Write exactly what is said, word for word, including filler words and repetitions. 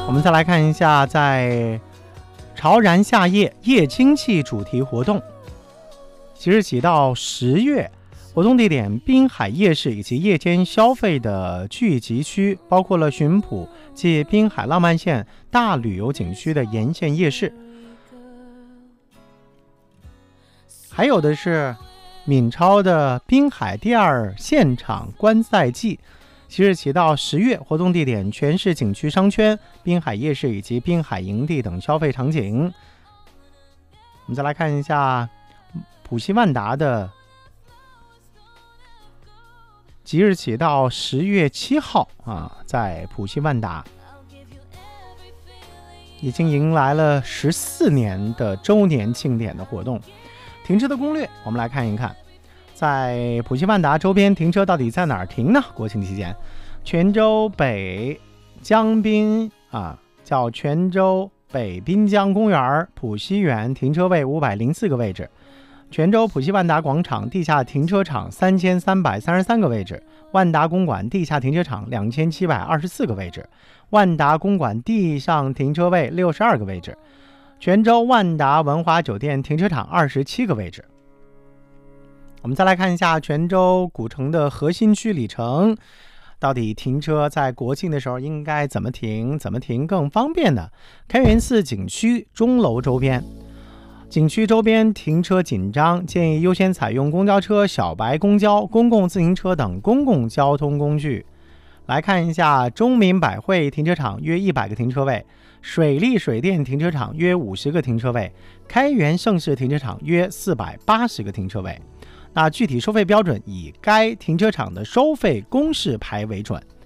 我们再来看一下，在潮燃夏夜夜经济主题活动，即日起到十月，活动地点滨海夜市以及夜间消费的聚集区，包括了巡捕及滨海浪漫线大旅游景区的沿线夜市，还有的是闽超的滨海第二现场观赛季，即日起到十月，活动地点全市景区商圈、滨海夜市以及滨海营地等消费场景。我们再来看一下浦西万达的，即日起到十月七号啊，在浦西万达已经迎来了十四年的周年庆典的活动。停车的攻略，我们来看一看，在浦西万达周边停车到底在哪儿停呢？国庆期间，泉州北江滨啊，叫泉州北滨江公园浦西园停车位五百零四个位置，泉州浦西万达广场地下停车场三千三百三十三个位置，万达公馆地下停车场两千七百二十四个位置，万达公馆地上停车位六十二个位置，泉州万达文华酒店停车场二十七个位置。我们再来看一下泉州古城的核心区里程，到底停车在国庆的时候应该怎么停，怎么停更方便呢？开元寺景区钟楼周边，景区周边停车紧张，建议优先采用公交车、小白公交、公共自行车等公共交通工具。来看一下中民百汇停车场约一百个停车位，水利水电停车场约五十个停车位，开元盛世停车场约四百八十个停车位。那具体收费标准以该停车场的收费公示牌为准。